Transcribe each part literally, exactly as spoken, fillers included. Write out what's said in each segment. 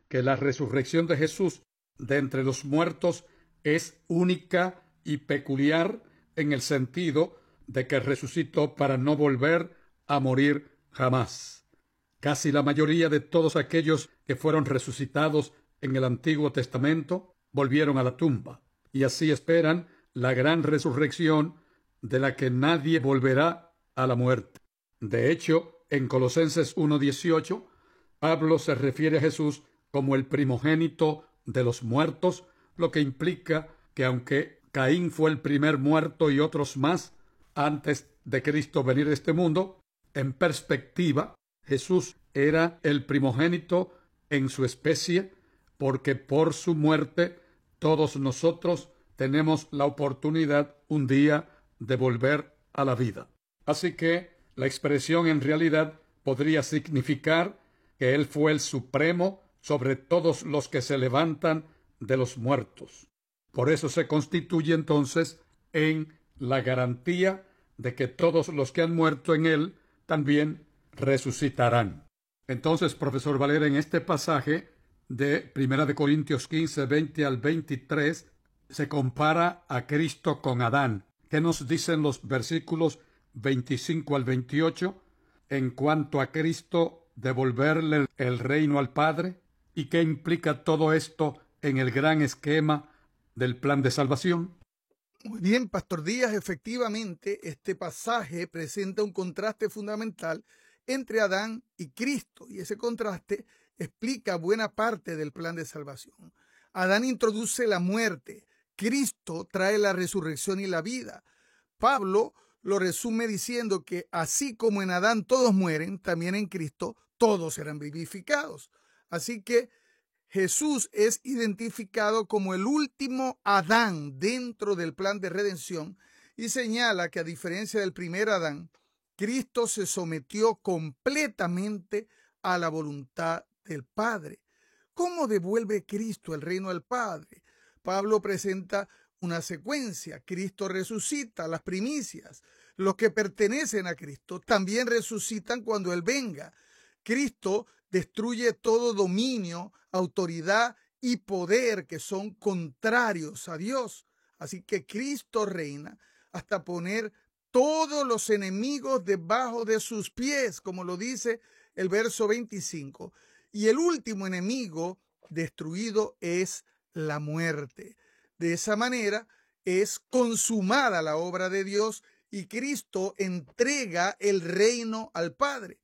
que la resurrección de Jesús de entre los muertos es única y peculiar en el sentido de que resucitó para no volver a morir jamás. Casi la mayoría de todos aquellos que fueron resucitados en el Antiguo Testamento volvieron a la tumba, y así esperan la gran resurrección de la que nadie volverá a la muerte. De hecho, en Colosenses uno dieciocho, Pablo se refiere a Jesús como el primogénito de los muertos, lo que implica que aunque Caín fue el primer muerto y otros más antes de Cristo venir a este mundo, en perspectiva, Jesús era el primogénito en su especie, porque por su muerte todos nosotros tenemos la oportunidad un día de volver a la vida. Así que la expresión en realidad podría significar que Él fue el supremo sobre todos los que se levantan de los muertos. Por eso se constituye entonces en la garantía de que todos los que han muerto en Él también resucitarán. Entonces, profesor Valera, en este pasaje de Primera de Corintios quince, veinte al veintitrés, se compara a Cristo con Adán. ¿Qué nos dicen los versículos veinticinco al veintiocho en cuanto a Cristo devolverle el reino al Padre? ¿Y qué implica todo esto en el gran esquema del plan de salvación? Muy bien, Pastor Díaz, efectivamente, este pasaje presenta un contraste fundamental entre Adán y Cristo, y ese contraste explica buena parte del plan de salvación. Adán introduce la muerte, Cristo trae la resurrección y la vida. Pablo lo resume diciendo que así como en Adán todos mueren, también en Cristo todos serán vivificados. Así que Jesús es identificado como el último Adán dentro del plan de redención y señala que a diferencia del primer Adán, Cristo se sometió completamente a la voluntad del Padre. ¿Cómo devuelve Cristo el reino al Padre? Pablo presenta una secuencia. Cristo resucita, las primicias. Los que pertenecen a Cristo también resucitan cuando Él venga. Cristo destruye todo dominio, autoridad y poder que son contrarios a Dios. Así que Cristo reina hasta poner todos los enemigos debajo de sus pies, como lo dice el verso veinticinco. Y el último enemigo destruido es la muerte. De esa manera es consumada la obra de Dios y Cristo entrega el reino al Padre.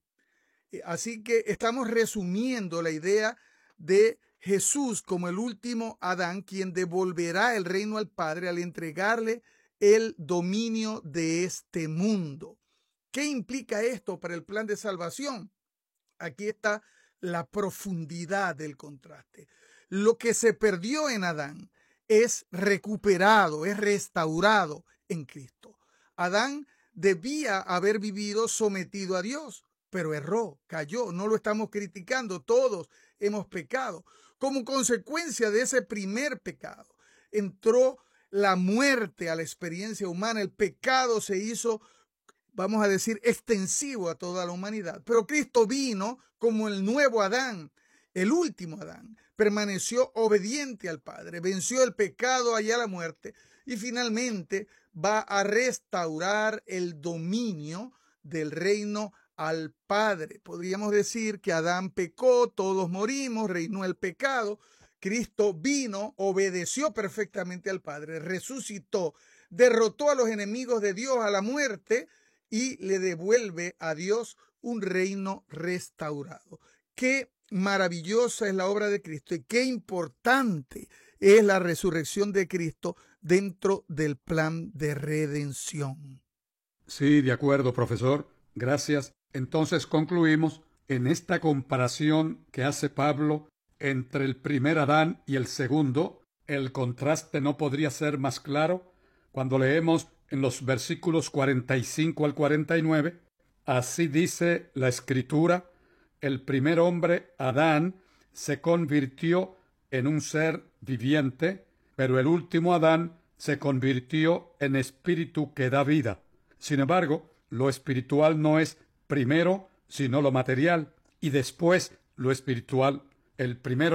Así que estamos resumiendo la idea de Jesús como el último Adán, quien devolverá el reino al Padre al entregarle el dominio de este mundo. ¿Qué implica esto para el plan de salvación? Aquí está la profundidad del contraste. Lo que se perdió en Adán es recuperado, es restaurado en Cristo. Adán debía haber vivido sometido a Dios, pero erró, cayó. No lo estamos criticando, todos hemos pecado. Como consecuencia de ese primer pecado, entró la muerte a la experiencia humana. El pecado se hizo, vamos a decir, extensivo a toda la humanidad. Pero Cristo vino como el nuevo Adán, el último Adán. Permaneció obediente al Padre, venció el pecado allá la muerte y finalmente va a restaurar el dominio del reino al Padre. Podríamos decir que Adán pecó, todos morimos, reinó el pecado. Cristo vino, obedeció perfectamente al Padre, resucitó, derrotó a los enemigos de Dios, a la muerte, y le devuelve a Dios un reino restaurado. Qué maravillosa es la obra de Cristo y qué importante es la resurrección de Cristo dentro del plan de redención. Sí, de acuerdo, profesor. Gracias. Entonces concluimos en esta comparación que hace Pablo entre el primer Adán y el segundo. El contraste no podría ser más claro cuando leemos en los versículos cuarenta y cinco al cuarenta y nueve. Así dice la Escritura: el primer hombre, Adán, se convirtió en un ser viviente, pero el último Adán se convirtió en espíritu que da vida. Sin embargo, lo espiritual no es primero, sino lo material, y después lo espiritual. El primero